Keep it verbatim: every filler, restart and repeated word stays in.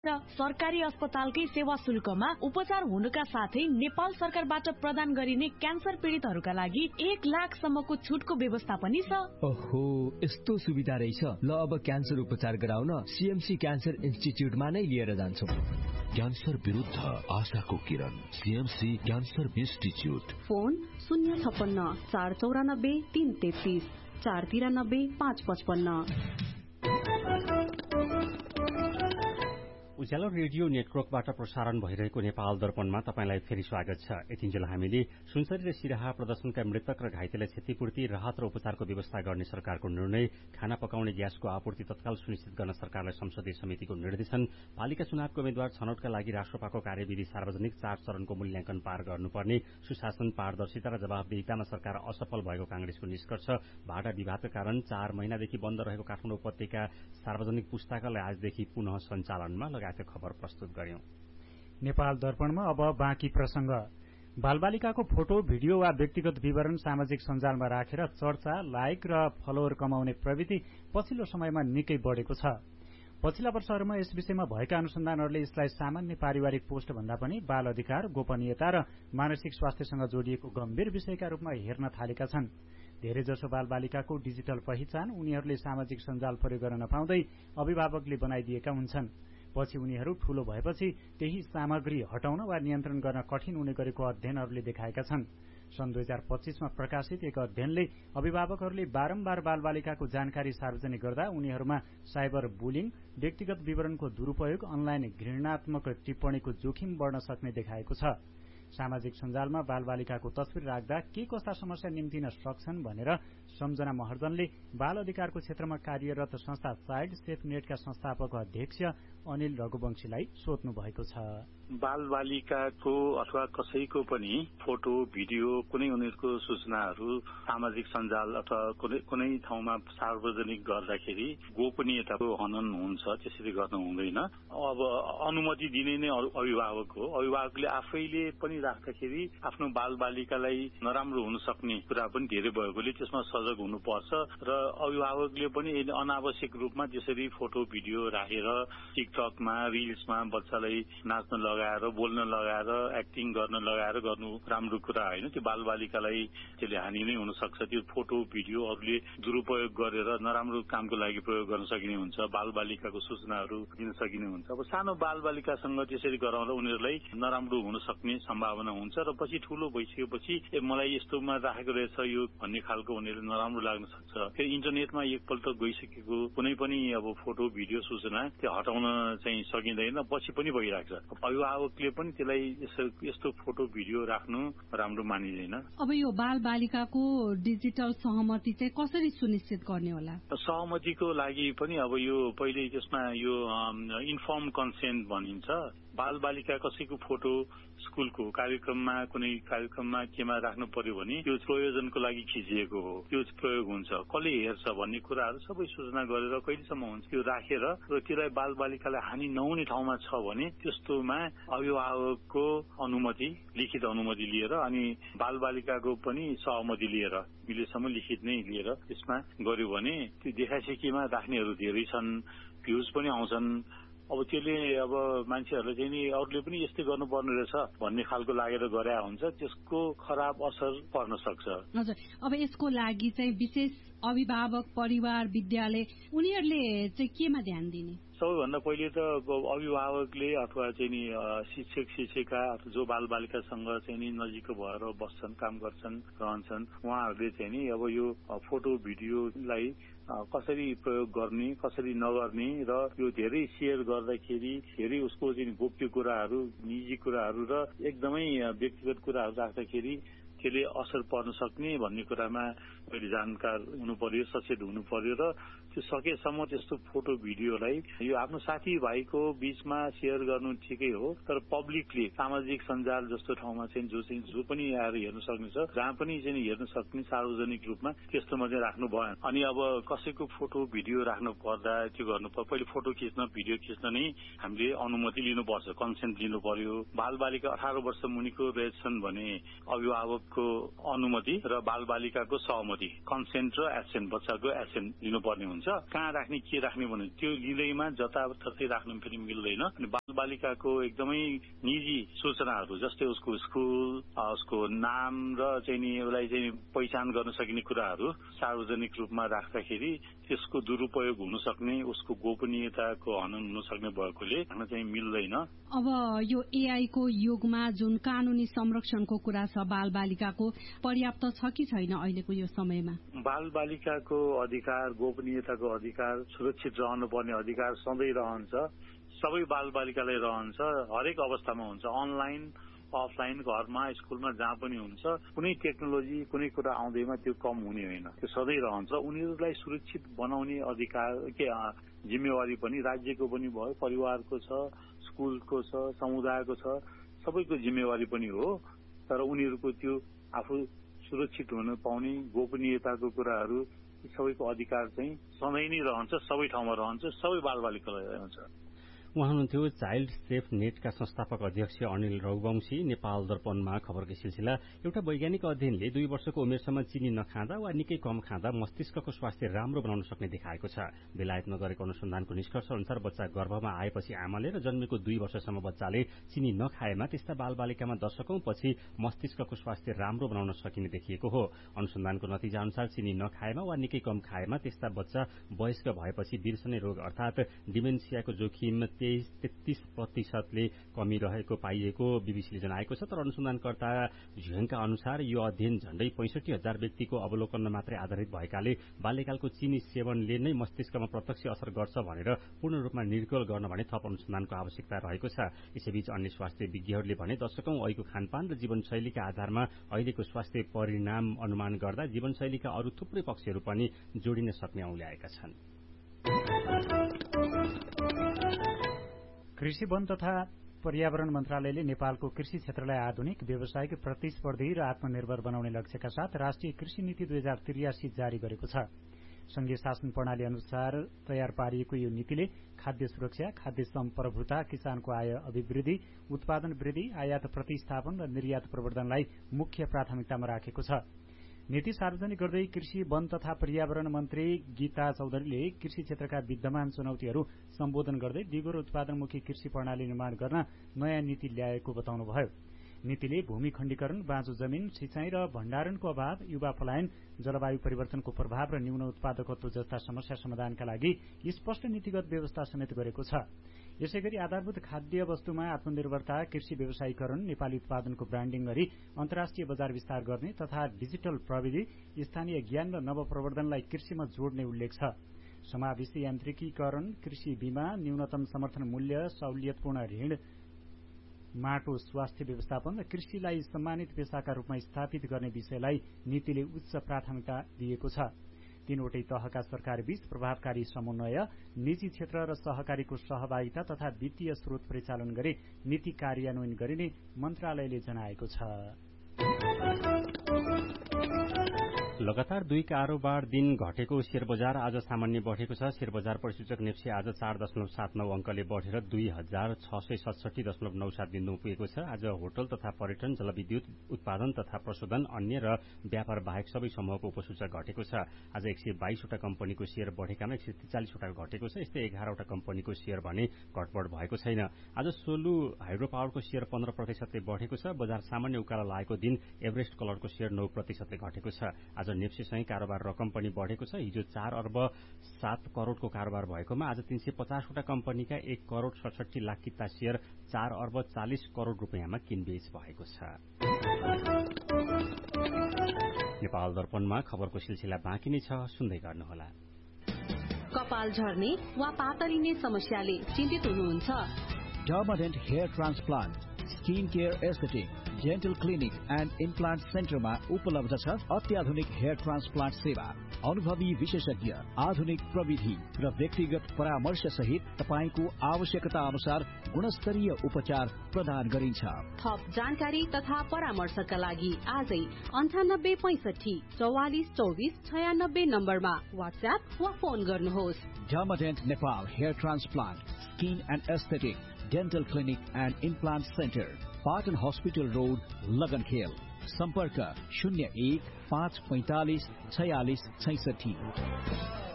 र सरकारी अस्पतालकै सेवा शुल्कमा उपचार हुनुका साथै नेपाल सरकारबाट प्रदान गरिने क्यान्सर पीडितहरूका लागि एक लाख सम्मको छुटको व्यवस्था पनि छ। ओहो, यस्तो सुविधा रहेछ। ल अब क्यान्सर उपचार गराउन सीएमसी क्यान्सर इन्स्टिच्युटमा नै लिएर जान्छौँ। क्यान्सर विरुद्ध आशाको किरण, सीएमसी क्यान्सर इन्स्टिच्युट। फोन शून्य छप्पन्न चार चौरानब्बे तीन तेत्तीस चार तिरानब्बे पाँच पचपन्न। उज्यालो रेडियो नेटवर्कबाट प्रसारण भइरहेको नेपाल दर्पणमा तपाईंलाई फेरि स्वागत छ। यतिन्जेल हामीले सुनसरी र सिराहा प्रदर्शनका मृतक र घाइतेलाई क्षतिपूर्ति, राहत र उपचारको व्यवस्था गर्ने सरकारको निर्णय, खाना पकाउने ग्यासको आपूर्ति तत्काल सुनिश्चित गर्न सरकारलाई संसदीय समितिको निर्देशन, पालिका चुनावको उम्मेद्वार छनौटका लागि राष्ट्रपाको कार्यविधि सार्वजनिक, चार चरणको मूल्याङ्कन पार गर्नुपर्ने, सुशासन, पारदर्शिता र जवाफदेहितामा सरकार असफल भएको कांग्रेसको निष्कर्ष, भाडा विवादका कारण चार महिनादेखि बन्द रहेको काठमाडौँ उपत्यका सार्वजनिक पुस्तकालय आजदेखि पुनः सञ्चालनमा लगायत खबर प्रस्तुत गर्यौं। नेपाल दर्पणमा अब बाँकी प्रसंग। बालबालिकाको फोटो, भिडियो वा व्यक्तिगत विवरण सामाजिक सञ्जालमा राखेर चर्चा, लाइक र फलोवर कमाउने प्रवृत्ति पछिल्लो समयमा निकै बढ़ेको छ। पछिल्ला वर्षहरूमा यस विषयमा भएका अनुसन्धानहरूले यसलाई सामान्य पारिवारिक पोस्ट भन्दा पनि बाल अधिकार, गोपनीयता र मानसिक स्वास्थ्यसँग जोडिएको गम्भीर विषयका रूपमा हेर्न थालेका छन्। धेरैजसो बालबालिकाको डिजिटल पहिचान उनीहरूले सामाजिक सञ्जाल प्रयोग गर्न नपाउँदै अभिभावकले बनाइदिएका हुन्छन्। पछि उनीहरू ठूलो भएपछि त्यही सामग्री हटाउन वा नियन्त्रण गर्न कठिन हुने गरेको अध्ययनहरूले देखाएका छन्। सन् दुई हजार पच्चीसमा प्रकाशित एक अध्ययनले अभिभावकहरूले बारम्बार बालबालिकाको जानकारी सार्वजनिक गर्दा उनीहरूमा साइबर बुलिङ, व्यक्तिगत विवरणको दुरूपयोग, अनलाइन घृणात्मक टिप्पणीको जोखिम बढ़न सक्ने देखाएको छ। सामाजिक सञ्जालमा बालबालिकाको तस्विर राख्दा के कस्ता समस्या निम्तिन सक्छन् भनेर सम्झना महर्जनले बाल अधिकारको क्षेत्रमा कार्यरत संस्था चाइल्ड सेफ नेटका संस्थापक अध्यक्ष अनिल रघुवंशीलाई सोध्नु भएको छ। बालबालिकाको अथवा कसैको पनि फोटो, भिडियो, कुनै उनीहरूको सूचनाहरू सामाजिक सञ्जाल अथवा कुनै कुनै ठाउँमा सार्वजनिक गर्दाखेरि गोपनीयताको हनन हुन्छ, त्यसरी गर्न हुँदैन। अब अनुमति दिने नै अभिभावक हो। अभिभावकले आफैले पनि राख्दाखेरि आफ्नो बालबालिकालाई नराम्रो हुन सक्ने कुरा पनि धेरै भएकोले त्यसमा सजग हुनुपर्छ र अभिभावकले पनि अनावश्यक रूपमा त्यसरी फोटो, भिडियो राखेर टिकटकमा, रिल्समा बच्चालाई नाच्न लगाएर, बोल्न लगाएर, एक्टिङ गर्न लगाएर गर्नु राम्रो कुरा होइन। त्यो बालबालिकालाई त्यसले हानि नै हुन सक्छ। त्यो फोटो, भिडियो अरूले दुरूपयोग गरेर नराम्रो कामको लागि प्रयोग गर्न सकिने हुन्छ, बालबालिकाको सूचनाहरू दिन सकिने हुन्छ। अब सानो बालबालिकासँग त्यसरी गराउँदा उनीहरूलाई नराम्रो हुन सक्ने सम्भावना हुन्छ र पछि ठूलो भइसकेपछि ए मलाई यस्तोमा राखेको रहेछ यो भन्ने खालको उनीहरूले नराम्रो लाग्न सक्छ। फेरि इन्टरनेटमा एकपल्ट गइसकेको कुनै पनि अब फोटो, भिडियो सूचना त्यो हटाउन चाहिँ सकिँदैन, पछि पनि भइरहेको छ। अभिभावकले पनि त्यसलाई यस्तो फोटो, भिडियो राख्नु राम्रो मानिँदैन। अब यो बालबालिकाको डिजिटल सहमति चाहिँ कसरी सुनिश्चित गर्ने होला? सहमतिको लागि पनि अब यो पहिले त्यसमा यो इन्फर्म कन्सेन्ट भनिन्छ। बालबालिका कसैको फोटो स्कुलको कार्यक्रममा, कुनै कार्यक्रममा केमा राख्नु पर्यो भने त्यो प्रयोजनको लागि खिचिएको हो, त्यो प्रयोग हुन्छ, कसले हेर्छ भन्ने कुराहरू सबै सूचना गरेर कहिलेसम्म हुन्छ त्यो राखेर र त्यसलाई बालबालिकालाई हानि नहुने ठाउँमा छ भने त्यस्तोमा अभिभावकको अनुमति, लिखित अनुमति लिएर अनि बालबालिकाको पनि सहमति लिएर मिलेसम्म लिखित नै लिएर त्यसमा गर्यो भने त्यो देखासेकीमा राख्नेहरू धेरै छन्, भ्युज पनि आउँछन्। अब त्यसले अब मान्छेहरूले चाहिँ नि अरूले पनि यस्तै गर्नुपर्ने रहेछ भन्ने खालको लागेर गरे हुन्छ, त्यसको खराब असर पर्न सक्छ। हजुर, अब यसको लागि चाहिँ विशेष अभिभावक, परिवार, विद्यालय उनीहरूले चाहिँ केमा ध्यान दिने? सबैभन्दा पहिले त अभिभावकले अथवा चाहिँ नि शिक्षक, शिक्षिका जो बालबालिकासँग चाहिँ नि नजिक भएर बस्छन्, काम गर्छन्, रहन्छन्, उहाँहरूले चाहिँ नि अब यो फोटो, भिडियोलाई कसरी प्रयोग गर्ने, कसरी नगर्ने र यो धेरै सेयर गर्दाखेरि धेरै उसको चाहिँ गोप्य कुराहरू, निजी कुराहरू र एकदमै व्यक्तिगत कुराहरू राख्दाखेरि त्यसले असर पर्न सक्ने भन्ने कुरामा पहिले जानकार हुनु पर्यो, सचेत हुनु पर्यो र त्यो सकेसम्म त्यस्तो फोटो, भिडियोलाई यो आफ्नो साथीभाइको बीचमा सेयर गर्नु ठिकै हो, तर पब्लिकली सामाजिक सञ्जाल जस्तो ठाउँमा चाहिँ जो चाहिँ जो पनि आएर हेर्न सक्ने छ, जहाँ पनि चाहिँ हेर्न सक्ने सार्वजनिक रूपमा त्यस्तोमा चाहिँ राख्नु भएन। अनि अब कसैको फोटो, भिडियो राख्नु पर्दा त्यो गर्नु पर्यो, पहिले फोटो खिच्न, भिडियो खिच्न नै हामीले अनुमति लिनुपर्छ, कन्सेन्ट लिनु पर्यो। बालबालिका अठार वर्ष मुनिको रहेछन् भने अभिभावक को अनुमति र बालबालिकाको सहमति, कन्सेन्ट र एसेन्ट, बच्चाको एसेन्ट लिनुपर्ने हुन्छ। कहाँ राख्ने के राख्ने भने त्यो लिँदैमा जताततै राख्नु फेरि मिल्दैन। अनि बालबालिकाको एकदमै निजी सूचनाहरू जस्तै उसको स्कुल, उसको नाम र चाहिँ नि उसलाई चाहिँ पहिचान गर्न सकिने कुराहरू सार्वजनिक रूपमा राख्दाखेरि त्यसको दुरुपयोग हुन सक्ने, उसको गोपनीयताको हनन हुन सक्ने भएकोले राख्न चाहिँ मिल्दैन। अब यो एआई को युगमा जुन कानूनी संरक्षणको कुरा छ बालबालिकाको, पर्याप्त छ कि छैन अहिलेको यो समयमा? बालबालिकाको अधिकार, गोपनीयताको अधिकार, सुरक्षित रहनुपर्ने अधिकार सधैँ रहन्छ। सबै बालबालिकालाई रहन्छ, हरेक अवस्थामा हुन्छ। अनलाइन, अफलाइन, घरमा, स्कुलमा, जहाँ पनि हुन्छ। कुनै टेक्नोलोजी, कुनै कुरा आउँदैमा त्यो कम हुने होइन, त्यो सधैँ रहन्छ। उनीहरूलाई सुरक्षित बनाउने अधिकार के जिम्मेवारी पनि राज्यको पनि भयो, परिवारको छ, स्कुलको छ, समुदायको छ, सबैको जिम्मेवारी पनि हो। तर उनीहरूको त्यो आफू सुरक्षित हुन पाउने गोपनीयताको कुराहरू सबैको अधिकार चाहिँ सधैँ नै रहन्छ, सबै ठाउँमा रहन्छ, सबै बालबालिकालाई रहन्छ। उहाँ हुनुहुन्थ्यो चाइल्ड सेफ नेटका संस्थापक अध्यक्ष अनिल रघुवंशी। नेपाल दर्पणमा खबरको सिलसिला। एउटा वैज्ञानिक अध्ययनले दुई वर्षको उमेरसम्म चिनी नखाँदा वा निकै कम खाँदा मस्तिष्कको स्वास्थ्य राम्रो बनाउन सक्ने देखाएको छ। बेलायतमा गरेको अनुसन्धानको निष्कर्ष अनुसार बच्चा गर्भमा आएपछि आमाले र जन्मेको दुई वर्षसम्म बच्चाले चिनी नखाएमा त्यस्ता बालबालिकामा दशकौं पछि मस्तिष्कको स्वास्थ्य राम्रो बनाउन सकिने देखिएको हो। अनुसन्धानको नतिजा अनुसार चिनी नखाएमा वा निकै कम खाएमा त्यस्ता बच्चा वयस्क भएपछि बिर्सने रोग अर्थात डिमेन्सियाको जोखिम तेत्तीस प्रतिशतले कमी रहेको पाइएको बीबीसीले जनाएको छ। तर अनुसन्धानकर्ता झ्याङका अनुसार यो अध्ययन झण्डै पैंसठी हजार व्यक्तिको अवलोकनमा मात्रै आधारित भएकाले बाल्यकालको चिनी सेवनले नै मस्तिष्कमा प्रत्यक्ष असर गर्छ भनेर पूर्ण रूपमा निर्गल गर्न भने थप अनुसन्धानको आवश्यकता रहेको छ। यसैबीच अन्य स्वास्थ्य विज्ञहरूले भने दशकौं अघिको खानपान र जीवनशैलीका आधारमा अहिलेको स्वास्थ्य परिणाम अनुमान गर्दा जीवनशैलीका अरू थुप्रै पक्षहरू पनि जोडिन सक्ने औल्याएका छन्। कृषि वन तथा पर्यावरण मन्त्रालयले नेपालको कृषि क्षेत्रलाई आधुनिक, व्यावसायिक, प्रतिस्पर्धी र आत्मनिर्भर बनाउने लक्ष्यका साथ राष्ट्रिय कृषि नीति दुई हजार त्रियासी जारी गरेको छ। संघीय शासन प्रणाली अनुसार तयार पारिएको यो नीतिले खाद्य सुरक्षा, खाद्य सम्प्रभुता, किसानको आय अभिवृद्धि, उत्पादन वृद्धि, आयात प्रतिस्थापन र निर्यात प्रवर्धनलाई मुख्य प्राथमिकतामा राखेको छ। नीति सार्वजनिक गर्दै कृषि वन तथा पर्यावरण मन्त्री गीता चौधरीले कृषि क्षेत्रका विद्यमान चुनौतीहरू सम्बोधन गर्दै दिगो र उत्पादनमुखी कृषि प्रणाली निर्माण गर्न नयाँ नीति ल्याएको बताउनुभयो। नीतिले भूमि खण्डीकरण, बाँझो जमिन, सिंचाई र भण्डारणको अभाव, युवा पलायन, जलवायु परिवर्तनको प्रभाव र न्यून उत्पादकत्व जस्ता समस्या समाधानका लागि स्पष्ट नीतिगत व्यवस्था समेत गरेको छ। यसैगरी आधारभूत खाद्य वस्तुमा आत्मनिर्भरता, कृषि व्यवसायीकरण, नेपाली उत्पादनको ब्रान्डिङ गरी अन्तर्राष्ट्रिय बजार विस्तार गर्ने तथा डिजिटल प्रविधि, स्थानीय ज्ञान र नवप्रवर्धनलाई कृषिमा जोड्ने उल्लेख छ। समावेशी यान्त्रिकीकरण, कृषि बीमा, न्यूनतम समर्थन मूल्य, सहुलियतपूर्ण ऋण, माटो स्वास्थ्य व्यवस्थापन र कृषिलाई सम्मानित पेशाका रूपमा स्थापित गर्ने विषयलाई नीतिले उच्च प्राथमिकता दिएको छ। तीनवटै तहका सरकारबीच प्रभावकारी समन्वय, निजी क्षेत्र र सहकारीको सहभागिता तथा वित्तीय स्रोत परिचालन गरी नीति कार्यान्वयन गरिने मन्त्रालयले जनाएको छ। लगातार दुई कारोबार दिन घटेको शेयर बजार आज सामान्य बढेको छ। शेयर बजार परिसूचक नेप्से आज चार दशमलव सात नौ अंकले बढ़ेर दुई हजार छ सय सडसठी दशमलव नौ सात बिन्दुमा पुगेको छ। आज होटल तथा पर्यटन, जलविद्युत उत्पादन तथा प्रशोधन, अन्य र व्यापार बाहेक सबै समूहको उपसूचक घटेको छ। आज एक सय बाइसवटा कम्पनीको शेयर बढ़ेकामा एक सय त्रिचालिसवटा घटेको छ। यस्तै एघारवटा कम्पनीको शेयर भने घटबढ़ भएको छैन। आज सोलु हाइड्रो पावरको शेयर पन्ध्र प्रतिशतले बढ़ेको छ। बजार सामान्य उकालो लागेको दिन एभरेस्ट कलरको शेयर नौ प्रतिशतले घटेको छ। आज नेप्सेसँगै कारोबार रकम पनि बढ़ेको छ। हिजो चार अर्ब सात करोड़को कारोबार भएकोमा आज तीन सय पचासवटा कम्पनीका एक करोड़ सडसठी लाख किता शेयर चार अर्ब चालिस करोड़ रूपियाँमा किनबेच भएको छ। नेपाल दर्पणमा खबरको सिलसिला बाँकी नै छ, सुन्दै गर्नुहोला। कपाल झर्ने वा पातलिने समस्याले चिन्तित हुनुहुन्छ? डर्माडेन्ट hair transplant, skin care aesthetic, dental clinic and implant सेन्टरमा उपलब्ध छ अत्याधुनिक हेयर ट्रान्सप्लान्ट सेवा। अनुभवी विशेषज्ञ, आधुनिक प्रविधि र व्यक्तिगत परामर्श सहित तपाईको आवश्यकता अनुसार गुणस्तरीय उपचार प्रदान गरिन्छ। थप जानकारी तथा परामर्शका लागि आजै अन्ठानब्बे पैंसठी चौवालिस चौबिस छयानब्बे नम्बरमा वाट्सएप वा फोन गर्नुहोस्। डर्माडेन्ट Nepal hair transplant, skin and aesthetic, dental clinic and implant centre, Patan hospital road, लगनखेल। सम्पर्क शून्य एक पाँच पैंतालिस छयालिस छैसठी।